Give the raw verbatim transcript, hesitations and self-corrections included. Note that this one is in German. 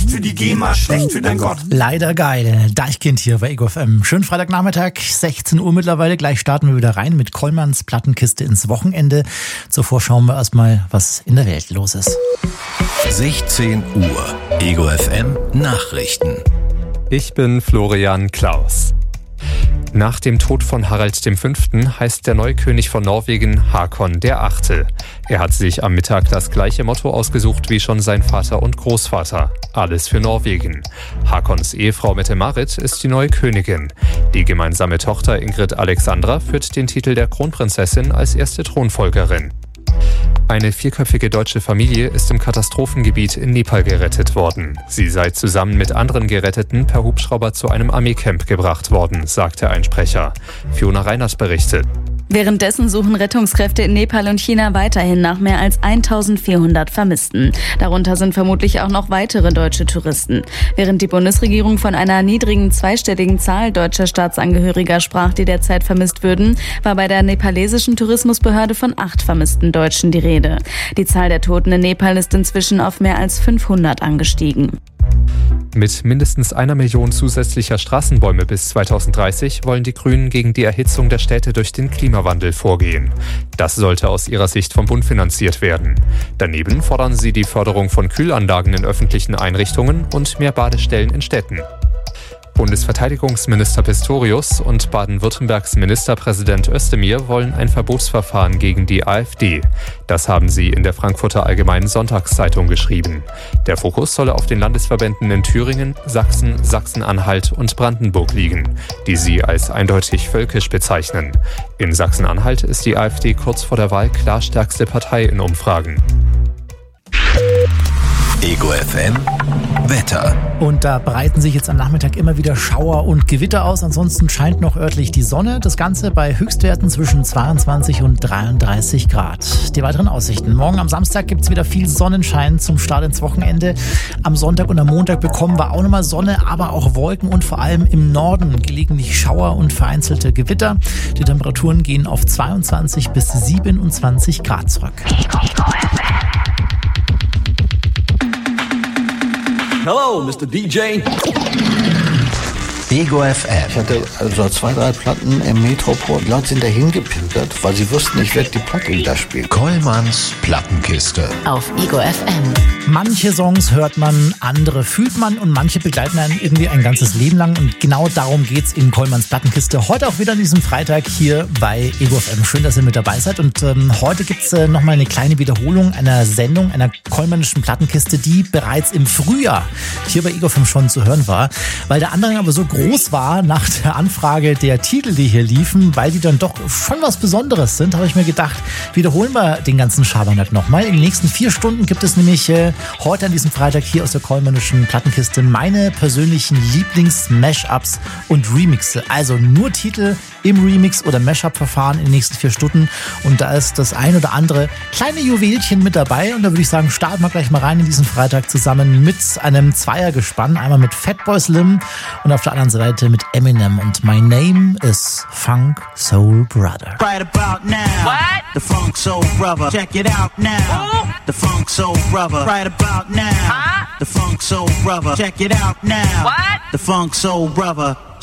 schlecht für die GEMA, schlecht für dein Gott. Leider geil. Deichkind hier bei Ego F M. Schönen Freitagnachmittag, sechzehn Uhr mittlerweile. Gleich starten wir wieder rein mit Kollmanns Plattenkiste ins Wochenende. Zuvor schauen wir erstmal, was in der Welt los ist. sechzehn Uhr. Ego F M Nachrichten. Ich bin Florian Klaus. Nach dem Tod von Harald der Fünfte heißt der neue König von Norwegen Håkon der Achte. Er hat sich am Mittag das gleiche Motto ausgesucht wie schon sein Vater und Großvater. Alles für Norwegen. Håkons Ehefrau Mette-Marit ist die neue Königin. Die gemeinsame Tochter Ingrid Alexandra führt den Titel der Kronprinzessin als erste Thronfolgerin. Eine vierköpfige deutsche Familie ist im Katastrophengebiet in Nepal gerettet worden. Sie sei zusammen mit anderen Geretteten per Hubschrauber zu einem Armeecamp gebracht worden, sagte ein Sprecher. Fiona Reiners berichtet. Währenddessen suchen Rettungskräfte in Nepal und China weiterhin nach mehr als eintausendvierhundert Vermissten. Darunter sind vermutlich auch noch weitere deutsche Touristen. Während die Bundesregierung von einer niedrigen zweistelligen Zahl deutscher Staatsangehöriger sprach, die derzeit vermisst würden, war bei der nepalesischen Tourismusbehörde von acht vermissten Deutschen die Rede. Die Zahl der Toten in Nepal ist inzwischen auf mehr als fünfhundert angestiegen. Mit mindestens einer Million zusätzlicher Straßenbäume bis zweitausenddreißig wollen die Grünen gegen die Erhitzung der Städte durch den Klimawandel vorgehen. Das sollte aus ihrer Sicht vom Bund finanziert werden. Daneben fordern sie die Förderung von Kühlanlagen in öffentlichen Einrichtungen und mehr Badestellen in Städten. Bundesverteidigungsminister Pistorius und Baden-Württembergs Ministerpräsident Özdemir wollen ein Verbotsverfahren gegen die AfD. Das haben sie in der Frankfurter Allgemeinen Sonntagszeitung geschrieben. Der Fokus solle auf den Landesverbänden in Thüringen, Sachsen, Sachsen-Anhalt und Brandenburg liegen, die sie als eindeutig völkisch bezeichnen. In Sachsen-Anhalt ist die AfD kurz vor der Wahl klar stärkste Partei in Umfragen. Ego F M Wetter. Und da breiten sich jetzt am Nachmittag immer wieder Schauer und Gewitter aus. Ansonsten scheint noch örtlich die Sonne. Das Ganze bei Höchstwerten zwischen zweiundzwanzig und dreiunddreißig Grad. Die weiteren Aussichten. Morgen am Samstag gibt es wieder viel Sonnenschein zum Start ins Wochenende. Am Sonntag und am Montag bekommen wir auch nochmal Sonne, aber auch Wolken und vor allem im Norden gelegentlich Schauer und vereinzelte Gewitter. Die Temperaturen gehen auf zweiundzwanzig bis siebenundzwanzig Grad zurück. Hello, Mister D J. Ego F M. Ich hatte also zwei, drei Platten im Metropol. Die Leute sind dahin gepilgert, weil sie wussten, ich werde die Platte da spielen. Kollmanns Plattenkiste. Auf Ego F M. Manche Songs hört man, andere fühlt man und manche begleiten einen irgendwie ein ganzes Leben lang. Und genau darum geht's in Kollmanns Plattenkiste. Heute auch wieder an diesem Freitag hier bei Ego F M. Schön, dass ihr mit dabei seid. Und ähm, heute gibt's äh, nochmal eine kleine Wiederholung einer Sendung, einer kollmannischen Plattenkiste, die bereits im Frühjahr hier bei Ego F M schon zu hören war. Weil der Andrang aber so groß war nach der Anfrage der Titel, die hier liefen, weil die dann doch schon was Besonderes sind, habe ich mir gedacht, wiederholen wir den ganzen Schabernack nochmal. In den nächsten vier Stunden gibt es nämlich äh, heute an diesem Freitag hier aus der kollmannischen Plattenkiste meine persönlichen Lieblings-Mashups und Remixe. Also nur Titel im Remix- oder Mashup-Verfahren in den nächsten vier Stunden. Und da ist das ein oder andere kleine Juwelchen mit dabei. Und da würde ich sagen, starten wir gleich mal rein in diesen Freitag zusammen mit einem Zweiergespann. Einmal mit Fatboy Slim und auf der anderen Seite mit Eminem. Und My Name is Funk Soul Brother. Right about now. What? The Funk Soul Brother. Check it out now. Ooh. The Funk Soul Brother. Right about now. Huh? The Funk Soul Brother. Check it out now. What? The Funk Soul Brother.